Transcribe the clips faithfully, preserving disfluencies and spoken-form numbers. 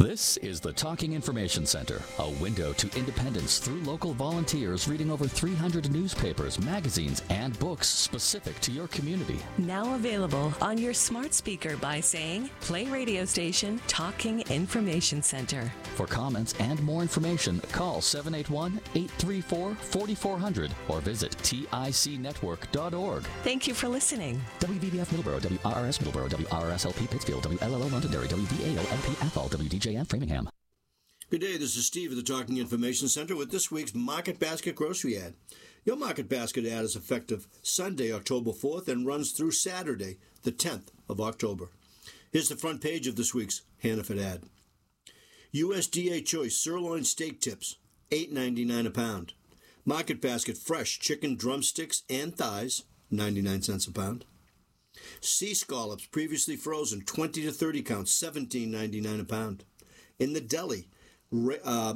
This is the Talking Information Center, a window to independence through local volunteers reading over three hundred newspapers, magazines, and books specific to your community. Now available on your smart speaker by saying, play radio station Talking Information Center. For comments and more information, call seven eight one, eight three four, four four zero zero or visit tic network dot org. Thank you for listening. W V B F Middleborough, W R R S Middleborough, W R R S L P Pittsfield, W L L O Londonderry, W V A L L P Athol, W D J M Framingham. Good day, this is Steve at the Talking Information Center with this week's Market Basket Grocery Ad. Your Market Basket ad is effective Sunday, October fourth, and runs through Saturday, the tenth of October. Here's the front page of this week's Hannaford ad. U S D A Choice Sirloin Steak Tips, eight ninety-nine a pound. Market Basket Fresh Chicken Drumsticks and Thighs, ninety-nine cents a pound. Sea Scallops Previously Frozen, twenty to thirty counts, seventeen ninety-nine a pound. In the deli, uh,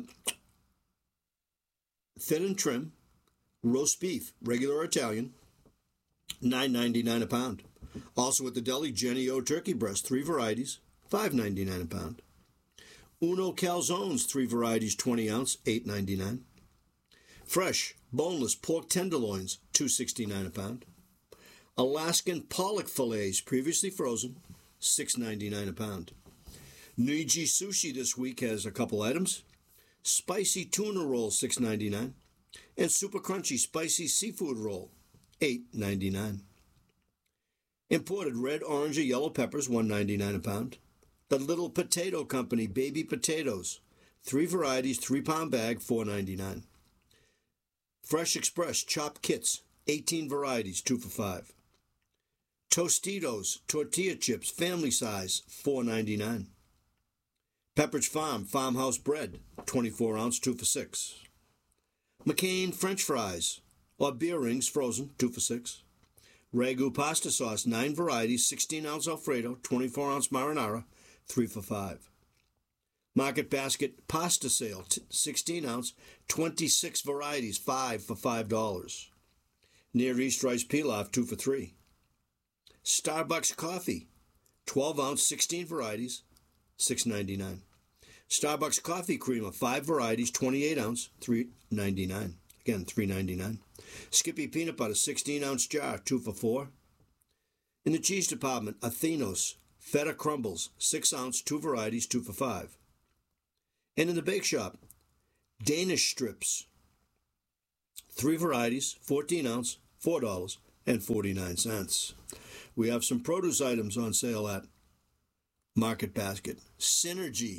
thin and trim, roast beef, regular Italian, nine ninety-nine a pound. Also at the deli, Jenny O turkey breast, three varieties, five ninety-nine a pound. Uno calzones, three varieties, twenty ounce, eight ninety-nine. Fresh, boneless pork tenderloins, two sixty-nine a pound. Alaskan pollock fillets, previously frozen, six ninety-nine a pound. Niji Sushi this week has a couple items. Spicy tuna roll, six ninety-nine, and super crunchy spicy seafood roll, eight ninety-nine. Imported red, orange, or yellow peppers, one ninety-nine a pound. The Little Potato Company baby potatoes, three varieties, three pound bag, four ninety-nine. Fresh Express chopped kits, eighteen varieties, two for five. Tostitos tortilla chips, family size, four ninety-nine. Pepperidge Farm farmhouse bread, twenty-four ounce, two for six. McCain French fries or beer rings frozen, two for six. Ragu pasta sauce, nine varieties, sixteen ounce Alfredo, twenty-four ounce marinara, three for five. Market Basket pasta sale, sixteen ounce, twenty-six varieties, five for five dollars. Near East rice pilaf, two for three. Starbucks coffee, twelve ounce, sixteen varieties, six ninety-nine. Starbucks coffee creamer, five varieties, twenty-eight ounce, three ninety-nine. Again, three ninety-nine. Skippy peanut butter, sixteen ounce jar, two for four. In the cheese department, Athenos feta crumbles, six ounce, two varieties, two for five. And in the bake shop, Danish strips, three varieties, fourteen ounce, four dollars and forty-nine cents. We have some produce items on sale at Market Basket. Synergy.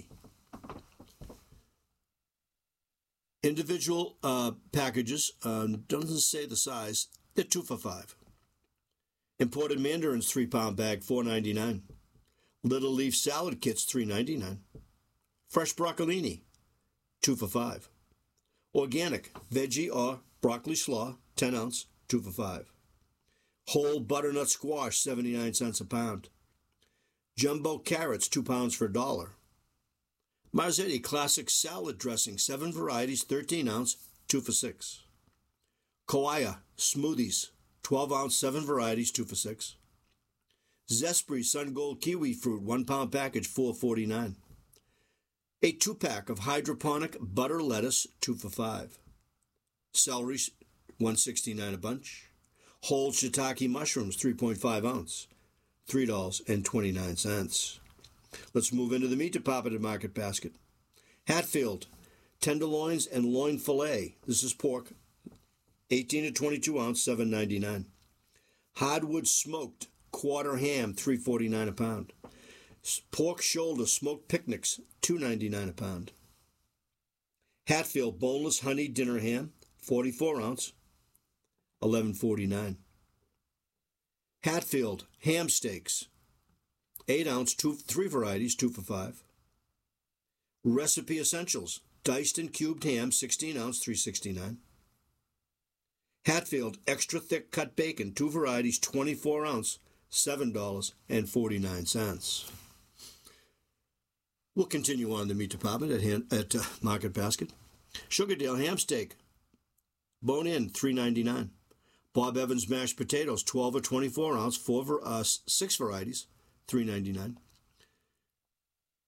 Individual uh, packages, uh, doesn't say the size, they're two for five. Imported mandarins, three pound bag, four ninety-nine. Little leaf salad kits, three ninety-nine. Fresh broccolini, two for five. Organic veggie or broccoli slaw, ten ounce, two for five. Whole butternut squash, seventy-nine cents a pound. Jumbo carrots, two pounds for a dollar. Marzetti classic salad dressing, seven varieties, thirteen ounce, two for six. Kauai smoothies, twelve ounce, seven varieties, two for six. Zespri Sun Gold kiwi fruit, one pound package, four forty-nine. A two pack of hydroponic butter lettuce, two for five. Celery, one sixty-nine a bunch. Whole shiitake mushrooms, three point five ounce, three dollars and twenty-nine cents. Let's move into the meat department at Market Basket. Hatfield, tenderloins and loin fillet. This is pork, eighteen to twenty-two ounce, seven ninety-nine. Hardwood smoked quarter ham, three forty-nine a pound. Pork shoulder smoked picnics, two ninety-nine a pound. Hatfield boneless honey dinner ham, forty-four ounce, eleven forty-nine. Hatfield ham steaks, eight ounce, two, three varieties, two for five. Recipe Essentials, diced and cubed ham, sixteen ounce, three sixty-nine. Hatfield extra thick cut bacon, two varieties, twenty-four ounce, seven dollars and forty-nine cents. We'll continue on the meat department at, hand, at uh, Market Basket. Sugardale ham steak, bone in, three ninety-nine. Bob Evans mashed potatoes, twelve or twenty-four ounce, four uh, six varieties, three ninety-nine.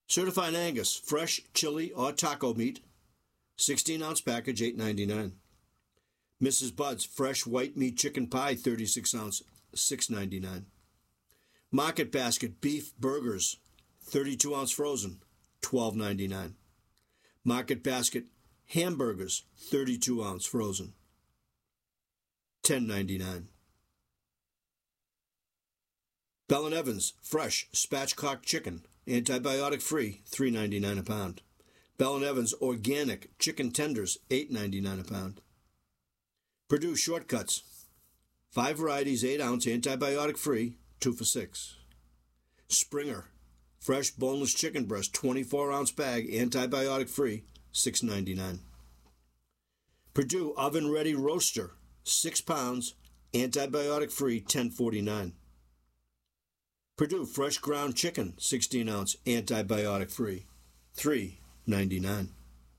Certified Angus, fresh chili or taco meat, sixteen ounce package, eight ninety-nine. Missus Bud's fresh white meat chicken pie, thirty-six ounce, six ninety-nine. Market Basket beef burgers, thirty-two ounce frozen, twelve ninety-nine. Market Basket hamburgers, thirty-two ounce frozen, ten ninety-nine. Bell and Evans fresh spatchcock chicken, antibiotic free, three ninety-nine a pound. Bell and Evans organic chicken tenders, eight ninety-nine a pound. Purdue Shortcuts, five varieties, eight ounce, antibiotic free, two for six. Springer fresh boneless chicken breast, twenty-four ounce bag, antibiotic free, six ninety-nine. Purdue oven ready roaster, six pounds, antibiotic free, ten forty-nine. Purdue fresh ground chicken, sixteen ounce, antibiotic free, three ninety-nine.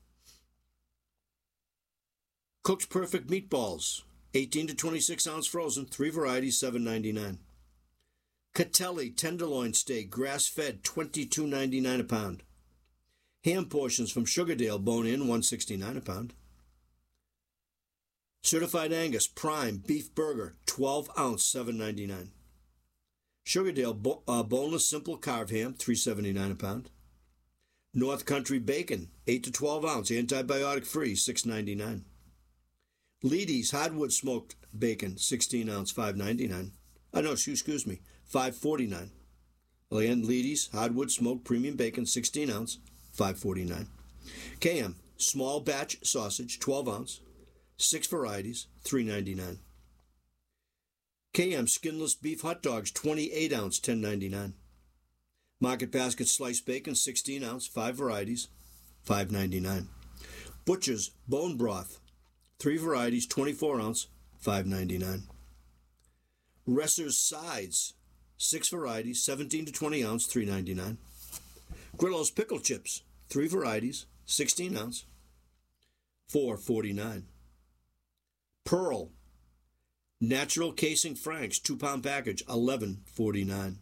Cooked Perfect meatballs, eighteen to twenty-six ounce frozen, three varieties, seven ninety-nine. Catelli tenderloin steak, grass-fed, twenty-two ninety-nine a pound. Ham portions from Sugardale, bone-in, one sixty-nine a pound. Certified Angus prime beef burger, twelve ounce, seven ninety-nine. Sugardale bo- uh, boneless simple carve ham, three seventy-nine a pound. North Country bacon, eight to twelve ounce, antibiotic free, six ninety-nine. Leedy's hardwood smoked bacon, sixteen ounce, five ninety-nine. Oh, no, excuse me, five forty-nine. Again, Leedy's hardwood smoked premium bacon, sixteen ounce, five forty-nine. K M small batch sausage, twelve ounce, six varieties, three ninety-nine. K M skinless beef hot dogs, twenty-eight ounce, ten ninety-nine. Market Basket sliced bacon, sixteen ounce, five varieties, five ninety-nine. Butcher's bone broth, three varieties, twenty-four ounce, five ninety-nine. Resser's sides, six varieties, seventeen to twenty ounce, three ninety-nine. Grillo's pickle chips, three varieties, sixteen ounce, four forty-nine. Pearl natural casing franks, two pound package, eleven forty-nine.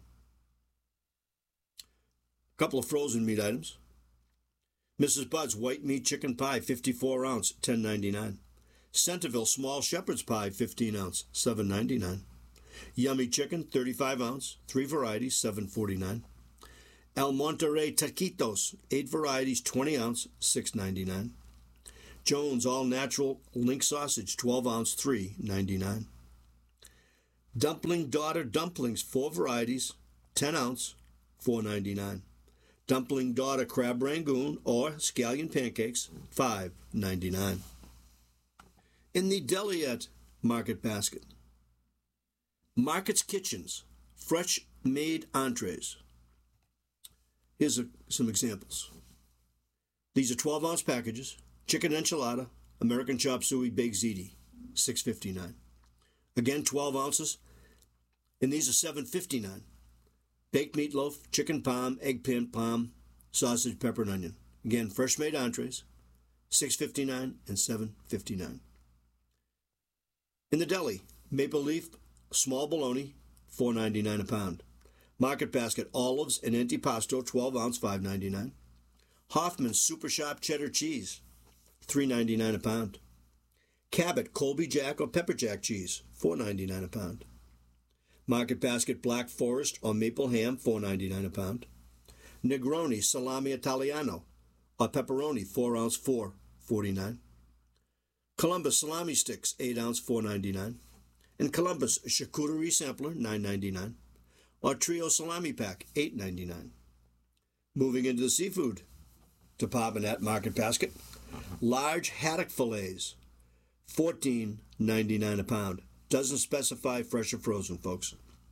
Couple of frozen meat items. Missus Bud's white meat chicken pie, fifty-four ounce, ten ninety-nine. Centerville small shepherd's pie, fifteen ounce, seven ninety-nine. Yummy chicken, thirty-five ounce, three varieties, seven forty-nine. El Monterey taquitos, eight varieties, twenty ounce, six ninety-nine. Jones all natural link sausage, twelve ounce, three ninety-nine. Dumpling Daughter dumplings, four varieties, ten ounce, four ninety-nine. Dumpling Daughter crab rangoon or scallion pancakes, five ninety-nine. In the deli at Market Basket, Market's Kitchens, fresh made entrees. Here's a, some examples. These are twelve ounce packages. Chicken enchilada, American chop suey, baked ziti, six fifty-nine. Again, twelve ounces, and these are seven fifty-nine. Baked meatloaf, chicken palm, egg pan palm, sausage, pepper, and onion. Again, fresh made entrees, six fifty-nine and seven fifty-nine. In the deli, maple leaf, small bologna, four ninety-nine a pound. Market Basket olives and antipasto, twelve ounce, five ninety-nine. Hoffman's super sharp cheddar cheese, three ninety-nine a pound. Cabot Colby Jack or pepper jack cheese, four ninety-nine a pound. Market Basket Black Forest or maple ham, four ninety-nine a pound. Negroni Salami Italiano or pepperoni, four ounce, four forty-nine. Columbus salami sticks, eight ounce, four ninety-nine. And Columbus charcuterie sampler, nine ninety-nine. Or trio salami pack, eight ninety-nine. Moving into the seafood department at Market Basket, large haddock fillets, fourteen ninety-nine a pound. Doesn't specify fresh or frozen, folks.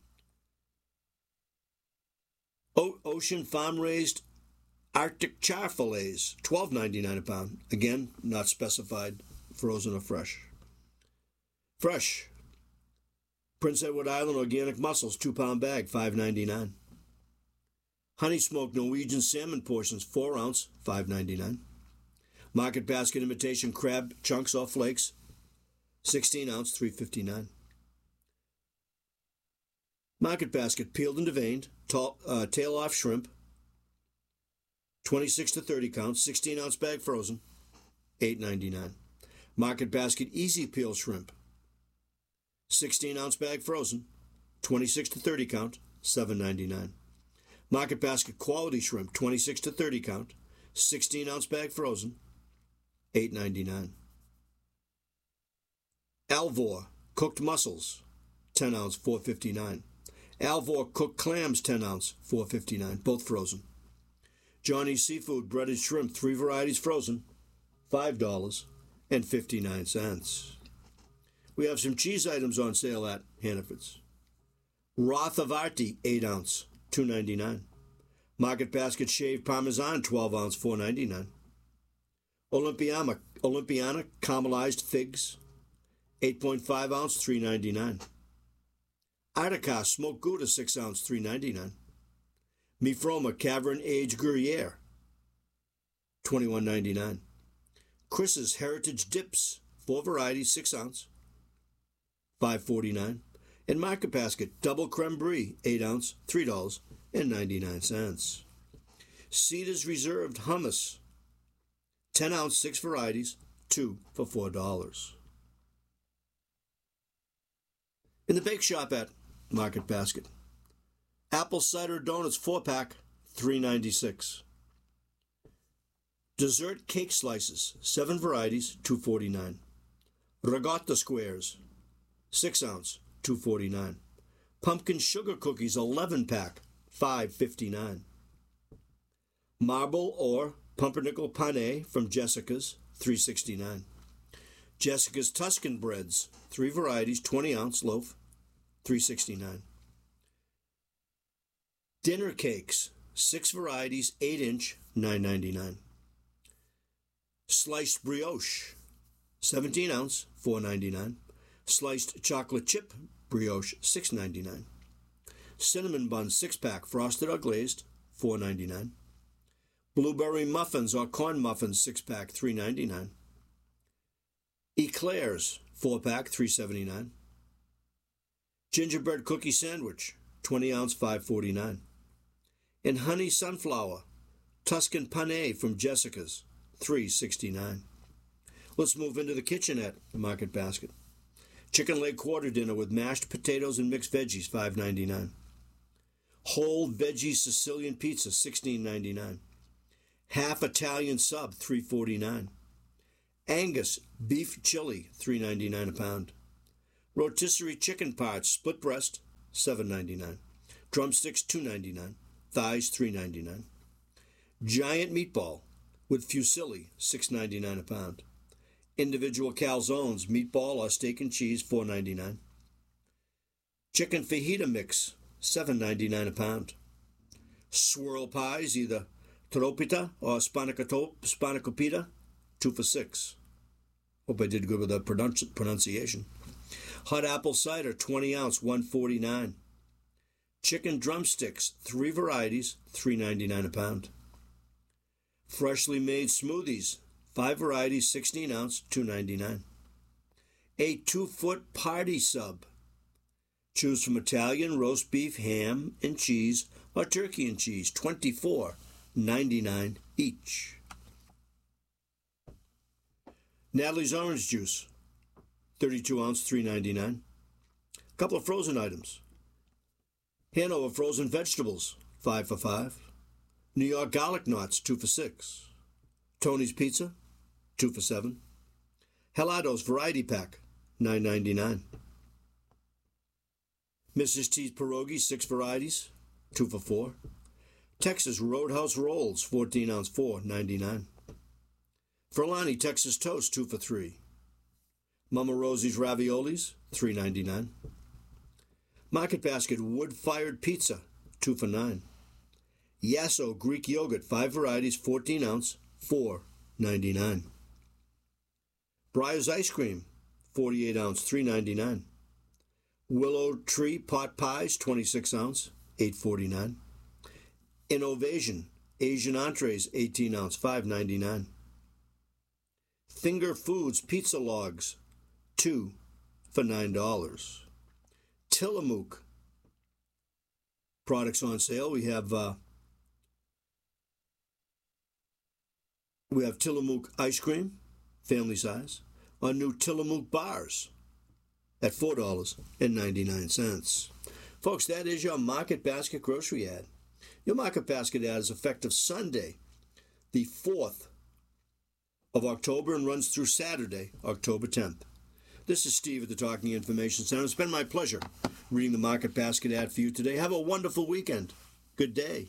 O- Ocean farm-raised Arctic char fillets, twelve ninety-nine a pound. Again, not specified frozen or fresh. Fresh. Prince Edward Island organic mussels, two pound bag, five ninety-nine. Honey smoked Norwegian salmon portions, four ounce, five ninety-nine. Market Basket imitation crab chunks or flakes, sixteen ounce, three fifty-nine. Market Basket peeled and deveined, tall, uh, tail off shrimp, twenty-six to thirty count, sixteen ounce bag frozen, eight ninety-nine. Market Basket Easy Peel Shrimp, sixteen ounce bag frozen, twenty-six to thirty count, seven ninety-nine. Market Basket Quality Shrimp, twenty-six to thirty count, sixteen ounce bag frozen, eight ninety-nine. Alvor Cooked Mussels, ten ounce, four fifty-nine. Alvor Cooked Clams, ten ounce, four fifty-nine, both frozen. Johnny's Seafood Breaded Shrimp, three varieties frozen, five dollars and fifty-nine cents. We have some cheese items on sale at Hannaford's. Rothavarti, eight ounce, two ninety-nine. Market Basket Shaved Parmesan, twelve ounce, four ninety-nine. Olympiana, Olympiana Caramelized Figs, eight point five ounce, three ninety-nine. Attica Smoked Gouda, six ounce, three ninety-nine. Mifroma Cavern Aged Gruyere, twenty-one ninety-nine. Chris's Heritage Dips, four varieties, six ounce, five forty-nine. And Market Basket Double Creme Brie, eight ounce, three dollars and ninety-nine cents. Cedar's Reserved Hummus, ten ounce, six varieties, two for four dollars. In the bake shop at Market Basket, Apple Cider Donuts four pack, three ninety-six. Dessert Cake Slices, seven varieties, two forty-nine. Ricotta Squares, six ounce, two forty-nine. Pumpkin Sugar Cookies, eleven pack, five fifty-nine. Marble or Pumpernickel Pané from Jessica's, three sixty-nine. Jessica's Tuscan Breads, three varieties, twenty ounce loaf, three sixty-nine. Dinner Cakes, six varieties, eight inch, nine ninety-nine. Sliced Brioche, seventeen ounce, four ninety-nine. Sliced Chocolate Chip Brioche, six ninety-nine. Cinnamon Bun six pack, frosted or glazed, four ninety-nine. Blueberry Muffins or Corn Muffins six pack, three ninety-nine. Eclairs four pack, three seventy-nine. Gingerbread Cookie Sandwich, twenty ounce, five forty-nine. And Honey Sunflower Tuscan Pané from Jessica's, three sixty-nine. Let's move into the kitchen at Market Basket. Chicken leg quarter dinner with mashed potatoes and mixed veggies, five ninety-nine. Whole veggie Sicilian pizza, sixteen ninety-nine. Half Italian sub, three forty-nine. Angus beef chili, three ninety-nine a pound. Rotisserie chicken parts, split breast, seven ninety-nine. Drumsticks, two ninety-nine. Thighs, three ninety-nine. Giant meatball with fusilli, six ninety-nine a pound. Individual calzones, meatball or steak and cheese, four ninety-nine. Chicken fajita mix, seven ninety-nine a pound. Swirl pies, either tropita or spanakopita, two for six. Hope I did good with that pronunci- pronunciation. Hot apple cider, twenty ounce, one forty-nine. Chicken drumsticks, three varieties, three ninety-nine a pound. Freshly made smoothies, five varieties, sixteen ounce, two ninety-nine. A two-foot party sub. Choose from Italian, roast beef, ham, and cheese, or turkey and cheese, twenty-four ninety-nine each. Natalie's orange juice, thirty-two ounce, three ninety-nine. A couple of frozen items. Hanover frozen vegetables, five for five. New York garlic knots, two for six. Tony's Pizza, two for seven. Helado's variety pack, nine ninety-nine. Missus T's pierogi, six varieties, two for four. Texas Roadhouse rolls, fourteen ounce, four ninety-nine. Ferlani Texas toast, two for three. Mama Rosie's raviolis, three ninety-nine. Market Basket wood-fired pizza, two for nine. Yasso Greek yogurt, five varieties, fourteen ounce, four ninety-nine. Breyer's ice cream, forty-eight ounce, three ninety-nine. Willow Tree pot pies, twenty-six ounce, eight forty-nine. Innovation Asian entrees, eighteen ounce, five ninety-nine. Finger Foods pizza logs, two for nine dollars. Tillamook products on sale. We have uh, We have Tillamook ice cream, family size, on new Tillamook bars at four dollars and ninety-nine cents. Folks, that is your Market Basket grocery ad. Your Market Basket ad is effective Sunday, the fourth of October, and runs through Saturday, October tenth. This is Steve at the Talking Information Center. It's been my pleasure reading the Market Basket ad for you today. Have a wonderful weekend. Good day.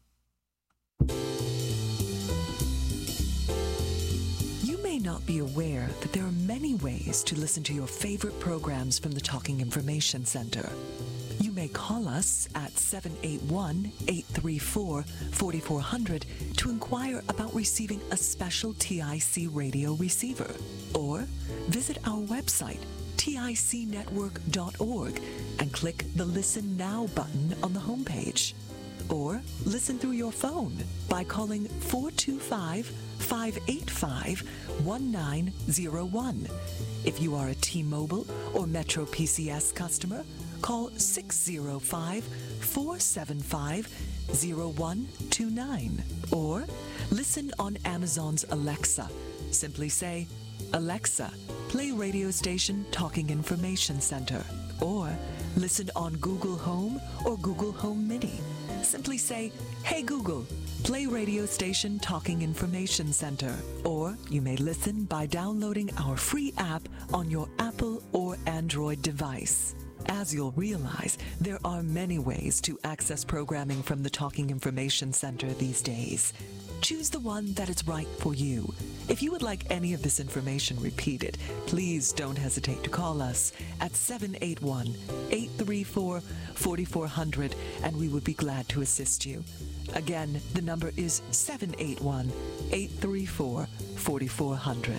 You may not be aware that there are many ways to listen to your favorite programs from the Talking Information Center. You may call us at seven eight one, eight three four, four four zero zero to inquire about receiving a special T I C radio receiver. Or visit our website, tic network dot org, and click the Listen Now button on the homepage. Or listen through your phone by calling four two five, five eight five, one nine zero one. If you are a T-Mobile or Metro P C S customer, call six zero five, four seven five, zero one two nine. Or listen on Amazon's Alexa. Simply say, Alexa, play radio station Talking Information Center. Or listen on Google Home or Google Home Mini. Simply say, Hey Google, play radio station Talking Information Center. Or you may listen by downloading our free app on your Apple or Android device. As you'll realize, there are many ways to access programming from the Talking Information Center these days. Choose the one that is right for you. If you would like any of this information repeated, please don't hesitate to call us at seven eight one, eight three four, four four zero zero, and we would be glad to assist you. Again, the number is seven eight one, eight three four, four four zero zero.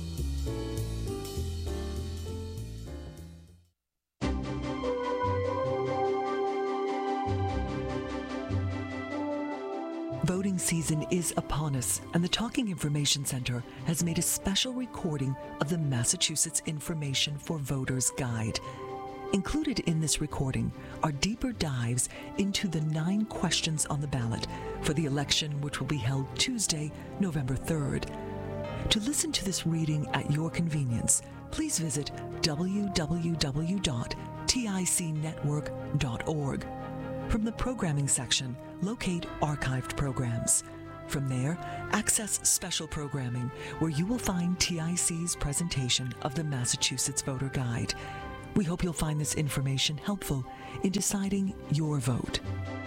Voting season is upon us, and the Talking Information Center has made a special recording of the Massachusetts Information for Voters Guide. Included in this recording are deeper dives into the nine questions on the ballot for the election, which will be held Tuesday, November third. To listen to this reading at your convenience, please visit w w w dot tic network dot org. From the programming section, locate archived programs. From there, access special programming, where you will find T I C's presentation of the Massachusetts Voter Guide. We hope you'll find this information helpful in deciding your vote.